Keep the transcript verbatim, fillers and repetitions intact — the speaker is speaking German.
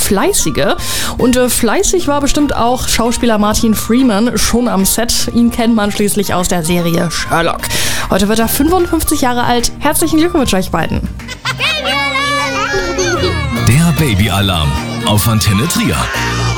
Fleißige. Und äh, fleißig war bestimmt auch Schauspieler Martin Freeman schon am Set. Ihn kennt man schließlich aus der Serie Sherlock. Heute wird er fünfundfünfzig Jahre alt. Herzlichen Glückwunsch euch beiden. Der Babyalarm auf Antenne Trier.